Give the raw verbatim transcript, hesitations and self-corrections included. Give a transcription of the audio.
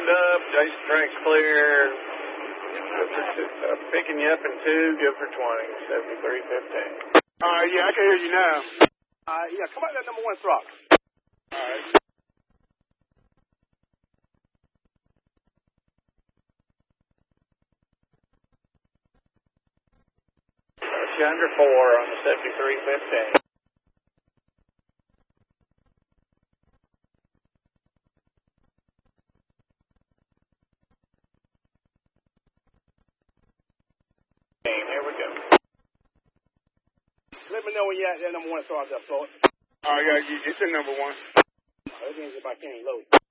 opened up. Jason Frank's clear. Good for two, uh, picking you up in two. Good for twenty. seventy-three fifteen. Uh, yeah, I can hear you now. Uh, yeah, come out that number one throttle. All right. You under four on the seventy-three fifteen. Here we go. Let me know when you're at that number one throttle, just slow it. All right, yeah, you, it's in number one. That means if I can't load it.